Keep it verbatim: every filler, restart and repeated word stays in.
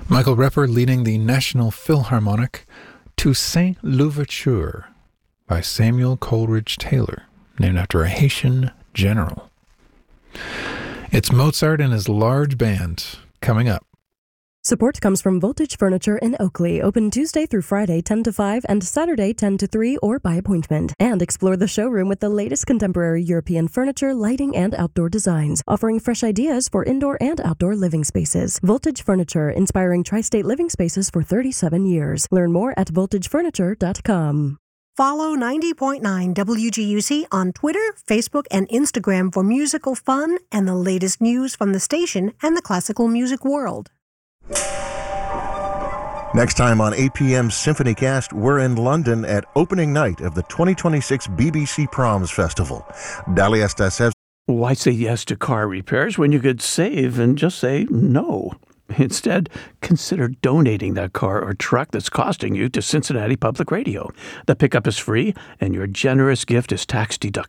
Michael Repper leading the National Philharmonic, Toussaint Louverture by Samuel Coleridge Taylor, named after a Haitian general. It's Mozart and his large band coming up. Support comes from Voltage Furniture in Oakley, open Tuesday through Friday ten to five and Saturday ten to three or by appointment. And explore the showroom with the latest contemporary European furniture, lighting, and outdoor designs, offering fresh ideas for indoor and outdoor living spaces. Voltage Furniture, inspiring tri-state living spaces for thirty-seven years. Learn more at voltage furniture dot com. Follow ninety point nine W G U C on Twitter, Facebook, and Instagram for musical fun and the latest news from the station and the classical music world. Next time on A P M's SymphonyCast, we're in London at opening night of the twenty twenty-six B B C Proms Festival. Dalia Stasevsky. Why say yes to car repairs when you could save and just say no? Instead, consider donating that car or truck that's costing you to Cincinnati Public Radio. The pickup is free, and your generous gift is tax deductible.